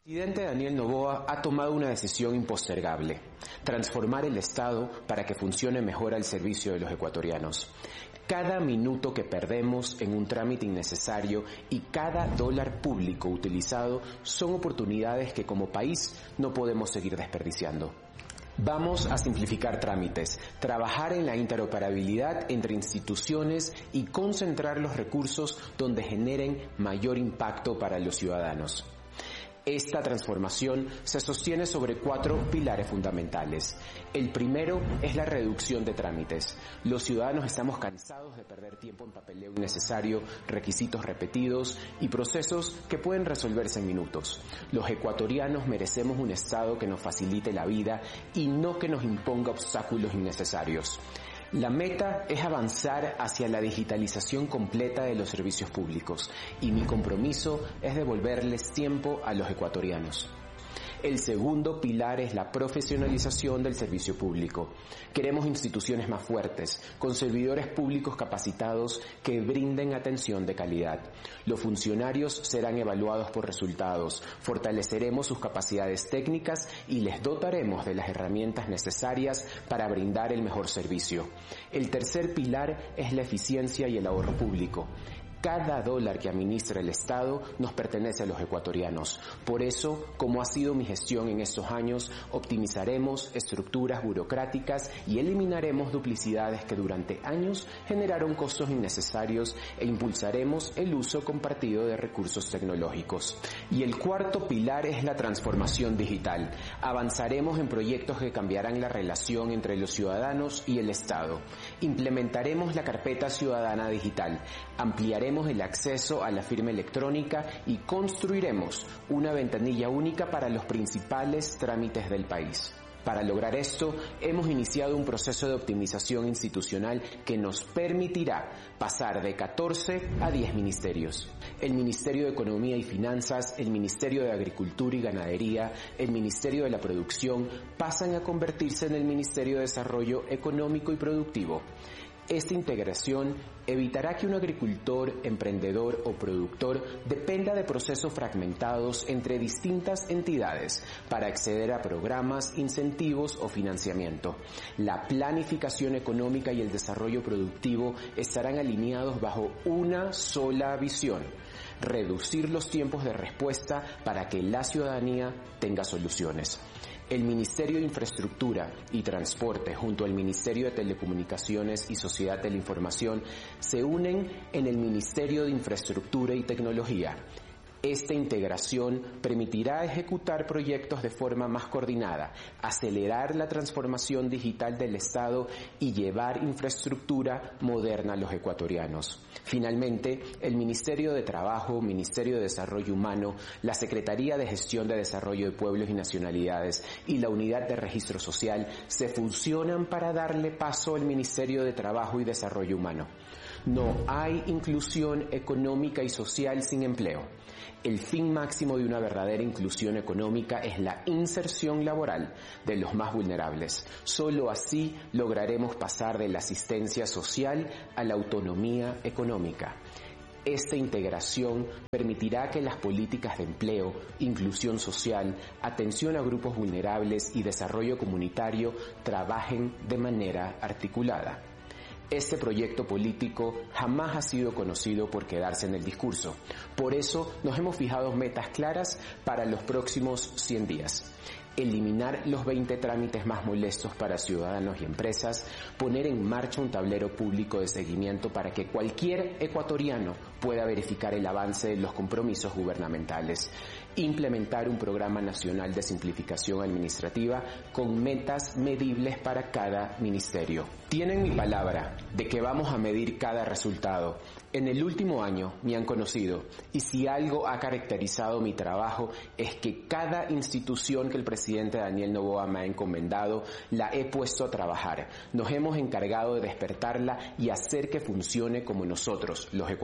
El presidente Daniel Noboa ha tomado una decisión impostergable: transformar el Estado para que funcione mejor al servicio de los ecuatorianos. Cada minuto que perdemos en un trámite innecesario y cada dólar público utilizado son oportunidades que como país no podemos seguir desperdiciando. Vamos a simplificar trámites, trabajar en la interoperabilidad entre instituciones y concentrar los recursos donde generen mayor impacto para los ciudadanos. Esta transformación se sostiene sobre 4 pilares fundamentales. El primero es la reducción de trámites. Los ciudadanos estamos cansados de perder tiempo en papeleo innecesario, requisitos repetidos y procesos que pueden resolverse en minutos. Los ecuatorianos merecemos un Estado que nos facilite la vida y no que nos imponga obstáculos innecesarios. La meta es avanzar hacia la digitalización completa de los servicios públicos y mi compromiso es devolverles tiempo a los ecuatorianos. El segundo pilar es la profesionalización del servicio público. Queremos instituciones más fuertes, con servidores públicos capacitados que brinden atención de calidad. Los funcionarios serán evaluados por resultados, fortaleceremos sus capacidades técnicas y les dotaremos de las herramientas necesarias para brindar el mejor servicio. El tercer pilar es la eficiencia y el ahorro público. Cada dólar que administra el Estado nos pertenece a los ecuatorianos. Por eso, como ha sido mi gestión en estos años, optimizaremos estructuras burocráticas y eliminaremos duplicidades que durante años generaron costos innecesarios e impulsaremos el uso compartido de recursos tecnológicos. Y el cuarto pilar es la transformación digital. Avanzaremos en proyectos que cambiarán la relación entre los ciudadanos y el Estado. Implementaremos la carpeta ciudadana digital, ampliaremos el acceso a la firma electrónica y construiremos una ventanilla única para los principales trámites del país. Para lograr esto, hemos iniciado un proceso de optimización institucional que nos permitirá pasar de 14 a 10 ministerios. El Ministerio de Economía y Finanzas, el Ministerio de Agricultura y Ganadería, el Ministerio de la Producción pasan a convertirse en el Ministerio de Desarrollo Económico y Productivo. Esta integración evitará que un agricultor, emprendedor o productor dependa de procesos fragmentados entre distintas entidades para acceder a programas, incentivos o financiamiento. La planificación económica y el desarrollo productivo estarán alineados bajo una sola visión: reducir los tiempos de respuesta para que la ciudadanía tenga soluciones. El Ministerio de Infraestructura y Transporte junto al Ministerio de Telecomunicaciones y Sociedad de la Información se unen en el Ministerio de Infraestructura y Tecnología. Esta integración permitirá ejecutar proyectos de forma más coordinada, acelerar la transformación digital del Estado y llevar infraestructura moderna a los ecuatorianos. Finalmente, el Ministerio de Trabajo, Ministerio de Desarrollo Humano, la Secretaría de Gestión de Desarrollo de Pueblos y Nacionalidades y la Unidad de Registro Social se fusionan para darle paso al Ministerio de Trabajo y Desarrollo Humano. No hay inclusión económica y social sin empleo. El fin máximo de una verdadera inclusión económica es la inserción laboral de los más vulnerables. Solo así lograremos pasar de la asistencia social a la autonomía económica. Esta integración permitirá que las políticas de empleo, inclusión social, atención a grupos vulnerables y desarrollo comunitario trabajen de manera articulada. Este proyecto político jamás ha sido conocido por quedarse en el discurso. Por eso nos hemos fijado metas claras para los próximos 100 días. Eliminar los 20 trámites más molestos para ciudadanos y empresas, poner en marcha un tablero público de seguimiento para que cualquier ecuatoriano pueda verificar el avance de los compromisos gubernamentales, implementar un programa nacional de simplificación administrativa con metas medibles para cada ministerio. Tienen mi palabra de que vamos a medir cada resultado. En el último año me han conocido y si algo ha caracterizado mi trabajo es que cada institución que el presidente Daniel Noboa me ha encomendado la he puesto a trabajar. Nos hemos encargado de despertarla y hacer que funcione como nosotros, los ecuatorianos,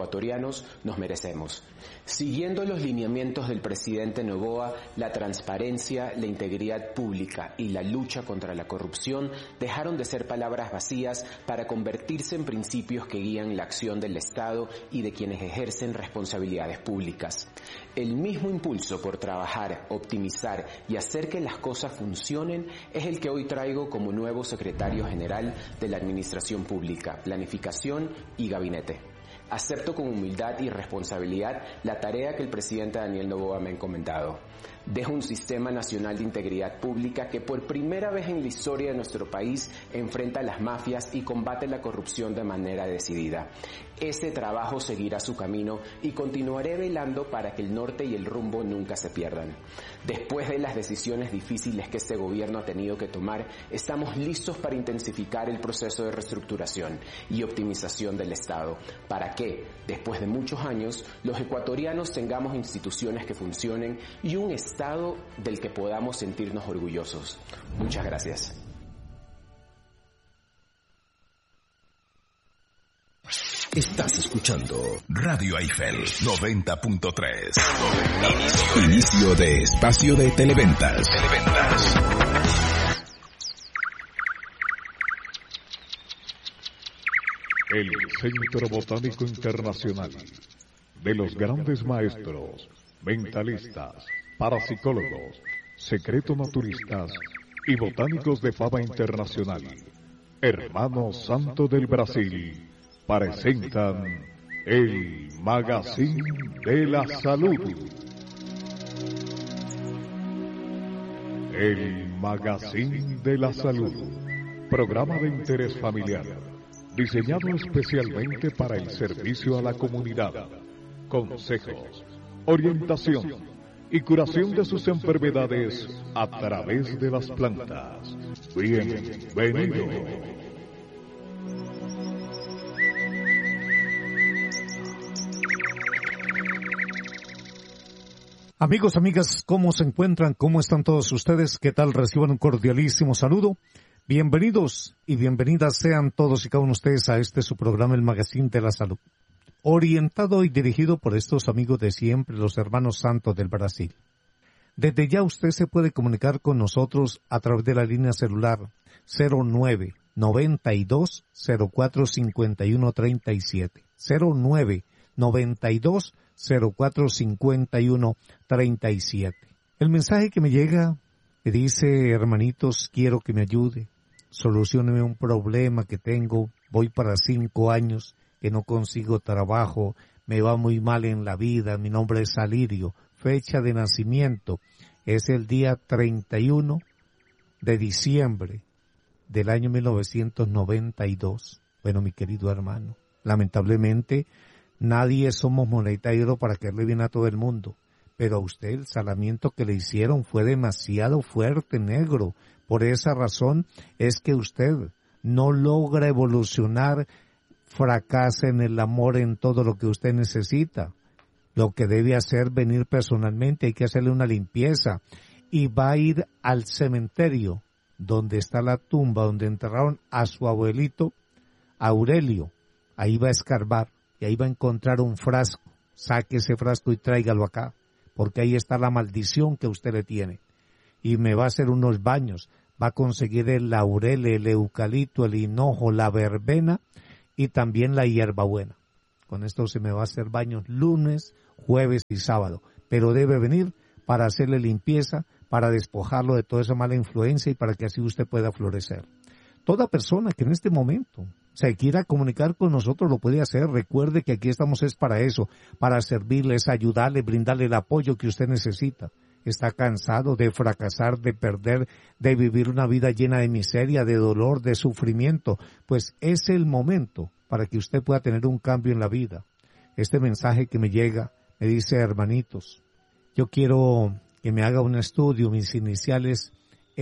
ecuatorianos nos merecemos. Siguiendo los lineamientos del presidente Noboa, la transparencia, la integridad pública y la lucha contra la corrupción dejaron de ser palabras vacías para convertirse en principios que guían la acción del Estado y de quienes ejercen responsabilidades públicas. El mismo impulso por trabajar, optimizar y hacer que las cosas funcionen es el que hoy traigo como nuevo secretario general de la Administración Pública, Planificación y Gabinete. Acepto con humildad y responsabilidad la tarea que el presidente Daniel Noboa me ha encomendado. Dejo un sistema nacional de integridad pública que por primera vez en la historia de nuestro país enfrenta a las mafias y combate la corrupción de manera decidida. Este trabajo seguirá su camino y continuaré velando para que el norte y el rumbo nunca se pierdan. Después de las decisiones difíciles que este gobierno ha tenido que tomar, estamos listos para intensificar el proceso de reestructuración y optimización del Estado, para que, después de muchos años, los ecuatorianos tengamos instituciones que funcionen y un Estado del que podamos sentirnos orgullosos. Muchas gracias. Estás escuchando Radio Eiffel 90.3. Inicio de espacio de televentas. El Centro Botánico Internacional de los grandes maestros, mentalistas, parapsicólogos, secreto-naturistas y botánicos de fama internacional, Hermano Santo del Brasil, presentan el Magazine de la Salud. El Magazine de la Salud, programa de interés familiar, diseñado especialmente para el servicio a la comunidad, consejos, orientación y curación de sus enfermedades a través de las plantas. Bienvenido. Amigos, amigas, ¿cómo se encuentran? ¿Cómo están todos ustedes? ¿Qué tal? Reciban un cordialísimo saludo. Bienvenidos y bienvenidas sean todos y cada uno de ustedes a este su programa, el Magazine de la Salud, orientado y dirigido por estos amigos de siempre, los hermanos santos del Brasil. Desde ya usted se puede comunicar con nosotros a través de la línea celular 0992-045137, 0992-045137. El mensaje que me llega me dice: hermanitos, quiero que me ayude, solucióneme un problema que tengo, voy para 5 años que no consigo trabajo, me va muy mal en la vida, mi nombre es Alirio, fecha de nacimiento es el día 31 de diciembre del año 1992. Bueno, mi querido hermano, lamentablemente nadie somos moneda de oro para caerle bien a todo el mundo, pero a usted el salamiento que le hicieron fue demasiado fuerte, negro. Por esa razón es que usted no logra evolucionar, fracasa en el amor, en todo lo que usted necesita. Lo que debe hacer, venir personalmente, hay que hacerle una limpieza y va a ir al cementerio donde está la tumba, donde enterraron a su abuelito Aurelio. Ahí va a escarbar y ahí va a encontrar un frasco. Saque ese frasco y tráigalo acá, porque ahí está la maldición que usted le tiene. Y me va a hacer unos baños, va a conseguir el laurel, el eucalipto, el hinojo, la verbena y también la hierbabuena. Con esto se me va a hacer baños lunes, jueves y sábado, pero debe venir para hacerle limpieza, para despojarlo de toda esa mala influencia y para que así usted pueda florecer. Toda persona que en este momento se quiera comunicar con nosotros lo puede hacer. Recuerde que aquí estamos es para eso, para servirles, ayudarle, brindarle el apoyo que usted necesita. Está cansado de fracasar, de perder, de vivir una vida llena de miseria, de dolor, de sufrimiento. Pues es el momento para que usted pueda tener un cambio en la vida. Este mensaje que me llega me dice: hermanitos, yo quiero que me haga un estudio, mis iniciales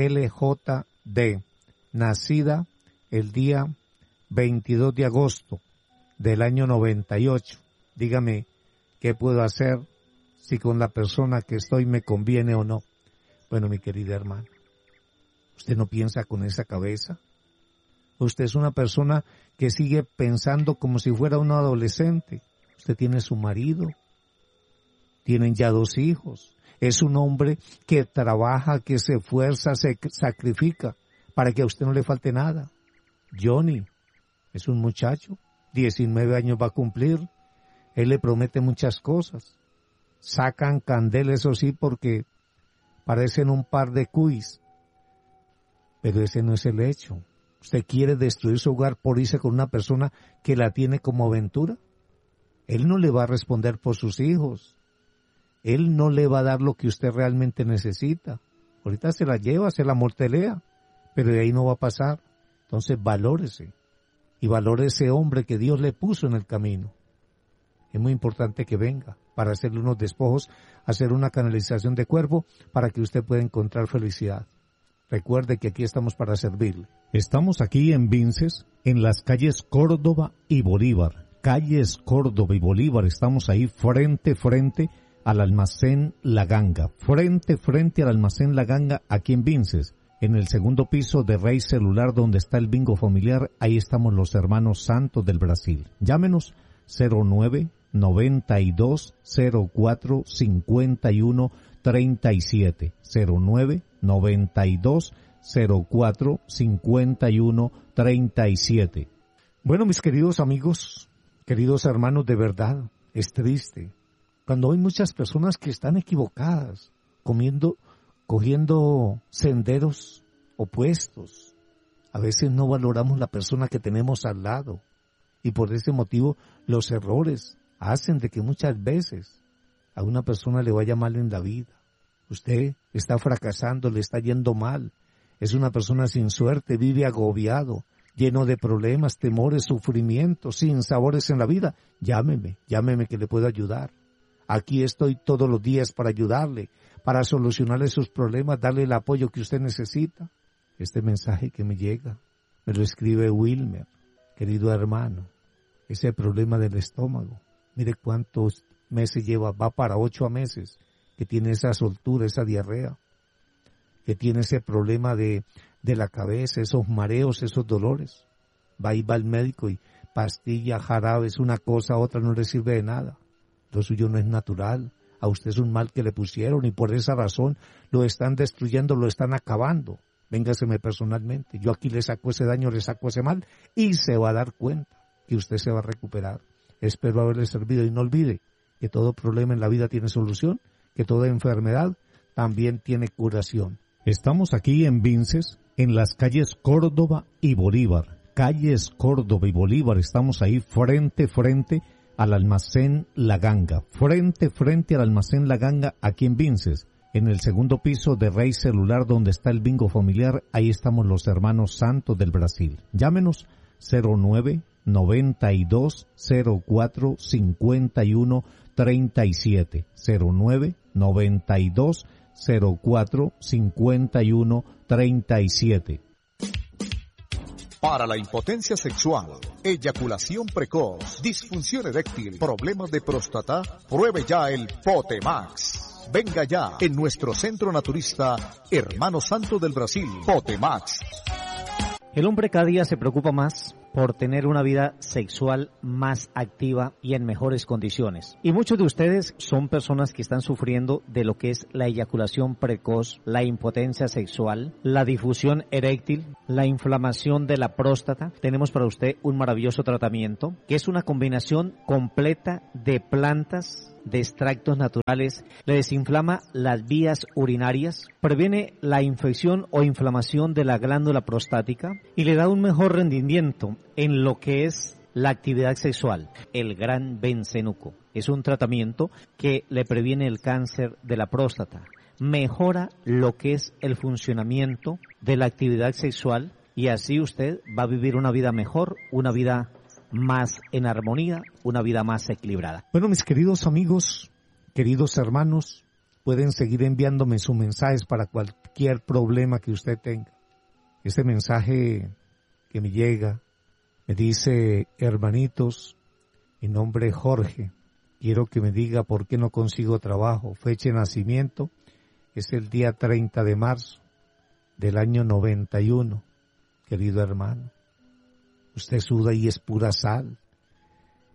LJD, nacida el día 22 de agosto del año 98. Dígame, ¿qué puedo hacer? Si con la persona que estoy me conviene o no. Bueno, mi querida hermana, ¿usted no piensa con esa cabeza? Usted es una persona que sigue pensando como si fuera un adolescente. Usted tiene su marido, tienen ya 2 hijos. Es un hombre que trabaja, que se esfuerza, se sacrifica para que a usted no le falte nada. Johnny es un muchacho, 19 años va a cumplir. Él le promete muchas cosas. Sacan candela, eso sí, porque parecen un par de cuis. Pero ese no es el hecho. ¿Usted quiere destruir su hogar por irse con una persona que la tiene como aventura? Él no le va a responder por sus hijos. Él no le va a dar lo que usted realmente necesita. Ahorita se la lleva, se la mortelea, pero de ahí no va a pasar. Entonces valórese. Y valore ese hombre que Dios le puso en el camino. Es muy importante que venga para hacerle unos despojos, hacer una canalización de cuerpo para que usted pueda encontrar felicidad. Recuerde que aquí estamos para servirle. Estamos aquí en Vinces, en las calles Córdoba y Bolívar. Calles Córdoba y Bolívar, estamos ahí frente al almacén La Ganga. Frente al almacén La Ganga, aquí en Vinces. En el segundo piso de Rey Celular, donde está el bingo familiar, ahí estamos los hermanos Santos del Brasil. Llámenos 09-9204-5137. 09-9204-5137. Bueno, mis queridos amigos, queridos hermanos, de verdad, es triste cuando hay muchas personas que están equivocadas, cogiendo senderos opuestos. A veces no valoramos la persona que tenemos al lado y por ese motivo los errores hacen de que muchas veces a una persona le vaya mal en la vida. Usted está fracasando, le está yendo mal, es una persona sin suerte, vive agobiado, lleno de problemas, temores, sufrimientos, sin sabores en la vida. Llámeme que le puedo ayudar. Aquí estoy todos los días para ayudarle, para solucionarle sus problemas, darle el apoyo que usted necesita. Este mensaje que me llega, me lo escribe Wilmer, querido hermano, ese problema del estómago. Mire cuántos meses lleva, va para 8 meses, que tiene esa soltura, esa diarrea, que tiene ese problema de la cabeza, esos mareos, esos dolores. Va al médico y pastilla, jarabes, una cosa, otra no le sirve de nada. Lo suyo no es natural. A usted es un mal que le pusieron y por esa razón lo están destruyendo, lo están acabando. Véngaseme personalmente. Yo aquí le saco ese daño, le saco ese mal y se va a dar cuenta que usted se va a recuperar. Espero haberle servido y no olvide que todo problema en la vida tiene solución, que toda enfermedad también tiene curación. Estamos aquí en Vinces, en las calles Córdoba y Bolívar. Calles Córdoba y Bolívar, estamos ahí frente al almacén La Ganga. Frente al almacén La Ganga, aquí en Vinces. En el segundo piso de Rey Celular, donde está el bingo familiar, ahí estamos los hermanos Santos del Brasil. Llámenos 09-9204-5137. 09-9204-5137. Para la impotencia sexual, eyaculación precoz, disfunción eréctil, problemas de próstata, pruebe ya el Potemax. Venga ya en nuestro centro naturista Hermano Santo del Brasil, Potemax. El hombre cada día se preocupa más por tener una vida sexual más activa y en mejores condiciones. Y muchos de ustedes son personas que están sufriendo de lo que es la eyaculación precoz, la impotencia sexual, la difusión eréctil, la inflamación de la próstata. Tenemos para usted un maravilloso tratamiento que es una combinación completa de plantas, de extractos naturales, le desinflama las vías urinarias, previene la infección o inflamación de la glándula prostática y le da un mejor rendimiento en lo que es la actividad sexual. El Gran Bencenuco es un tratamiento que le previene el cáncer de la próstata, mejora lo que es el funcionamiento de la actividad sexual y así usted va a vivir una vida mejor, una vida más en armonía, una vida más equilibrada. Bueno, mis queridos amigos, queridos hermanos, pueden seguir enviándome sus mensajes para cualquier problema que usted tenga. Este mensaje que me llega me dice: hermanitos, mi nombre es Jorge, quiero que me diga por qué no consigo trabajo. Fecha de nacimiento es el día 30 de marzo del año 91, querido hermano. Usted suda y es pura sal.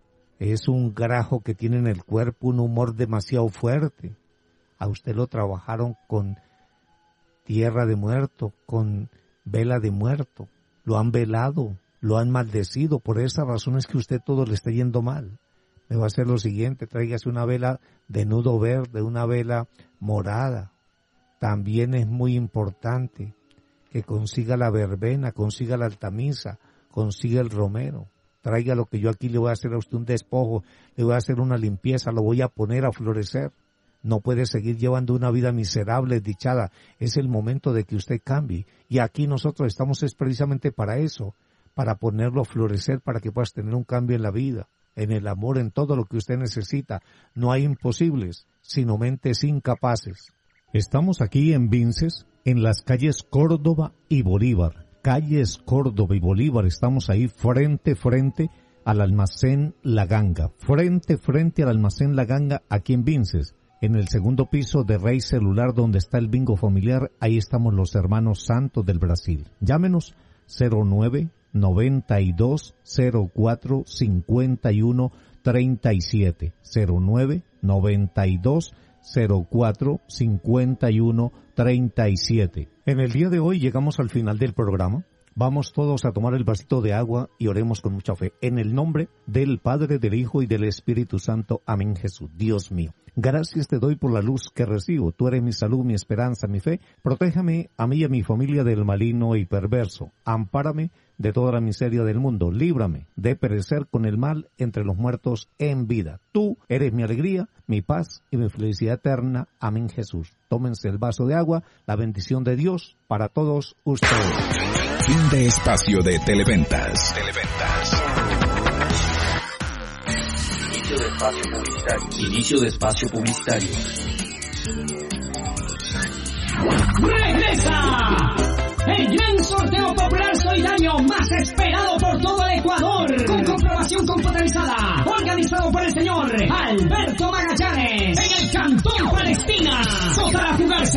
es un grajo que tiene en el cuerpo un humor demasiado fuerte. A usted lo trabajaron con tierra de muerto, con vela de muerto. Lo han velado, lo han maldecido. Por esa razón es que usted todo le está yendo mal. Me va a hacer lo siguiente, tráigase una vela de nudo verde, una vela morada. También es muy importante que consiga la verbena, consiga la altamisa, consiga el romero. Traiga lo que yo aquí le voy a hacer a usted un despojo, le voy a hacer una limpieza, lo voy a poner a florecer. No puede seguir llevando una vida miserable, desdichada. Es el momento de que usted cambie. Y aquí nosotros estamos precisamente para eso, para ponerlo a florecer, para que puedas tener un cambio en la vida, en el amor, en todo lo que usted necesita. No hay imposibles, sino mentes incapaces. Estamos aquí en Vinces, en las calles Córdoba y Bolívar. Calles Córdoba y Bolívar, estamos ahí frente al almacén La Ganga. Frente al almacén La Ganga, aquí en Vinces. En el segundo piso de Rey Celular, donde está el bingo familiar, ahí estamos los hermanos Santos del Brasil. Llámenos 09-9204-5137. 09-9204-5137. En el día de hoy llegamos al final del programa. Vamos todos a tomar el vasito de agua y oremos con mucha fe. En el nombre del Padre, del Hijo y del Espíritu Santo. Amén, Jesús. Dios mío, gracias te doy por la luz que recibo. Tú eres mi salud, mi esperanza, mi fe. Protéjame a mí y a mi familia del maligno y perverso. Ampárame de toda la miseria del mundo. Líbrame de perecer con el mal entre los muertos en vida. Tú eres mi alegría, mi paz y mi felicidad eterna. Amén, Jesús. Tómense el vaso de agua. La bendición de Dios para todos ustedes. Fin de espacio de Televentas. Inicio de espacio publicitario. ¡Regresa! El gran sorteo popular solidario más esperado por todo el Ecuador, con comprobación computarizada, organizado por el señor Alberto Magallanes, en el Cantón Palestina. Total a jugarse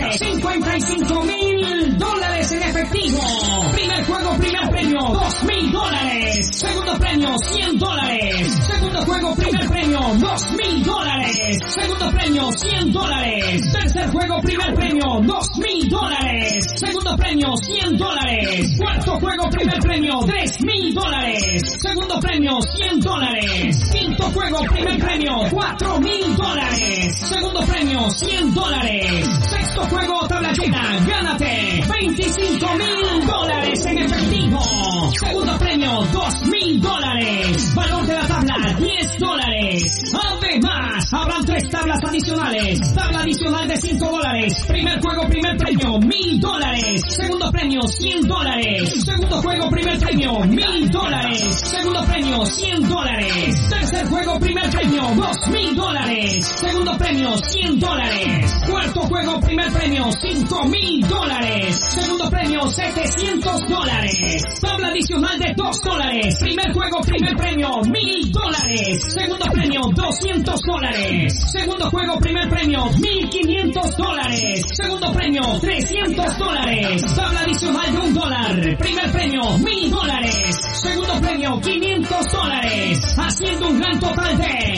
$55,000 en efectivo. Primer juego, primer premio, $2,000. Segundo premio, $100. Segundo juego, primer premio, $2,000. Segundo premio, $100. Tercer juego, primer premio, $2,000. Segundo premio, $100. Cuarto juego, primer premio, $3,000. Segundo premio, $100. Quinto juego, primer premio, $4,000. Segundo premio, $100. Sexto juego, tabla llena, gánate $25,000 en efectivo. Segundo premio, $2,000. Valor de la tabla, $10. Además, habrán 3 tablas adicionales. Tabla adicional de $5. Primer juego, primer premio, $1,000. Segundo premio, $100. Segundo juego, primer premio, $1,000. Segundo premio, $100. Tercer juego, primer premio, $2,000. Segundo premio, $100. Cuarto juego, primer premio, $5,000. Segundo premio, $700. Tabla adicional de $2. Primer juego, primer premio, $1,000. Segundo premio, $200. Segundo juego, primer premio, $1,500. Segundo premio, $300. Tabla adicional de $1. Primer premio, $1,000. Segundo premio, $500. Haciendo un gran total de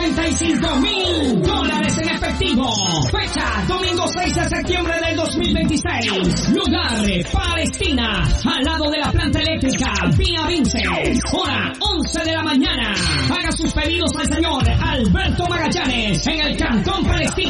$55,000 en efectivo. Fecha, domingo 6 de septiembre del 2026. Lugar, Palestina, al lado de la planta eléctrica, vía Vinces. Hora, 11 de la mañana. Haga sus pedidos al señor Alberto Magallanes en el Cantón Palestina.